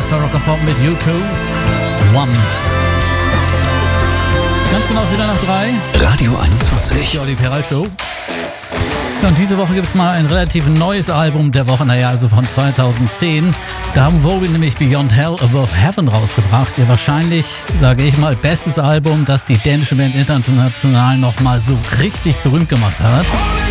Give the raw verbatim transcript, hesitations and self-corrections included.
bester Rock and Pop mit U zwei. One. Ganz genau wieder nach drei. Radio einundzwanzig. Die Olli Peral Show. Ja, und diese Woche gibt es mal ein relativ neues Album der Woche, naja, also von zweitausendzehn. Da haben Vogue nämlich Beyond Hell Above Heaven rausgebracht. Ihr wahrscheinlich, sage ich mal, bestes Album, das die dänische Band international nochmal so richtig berühmt gemacht hat.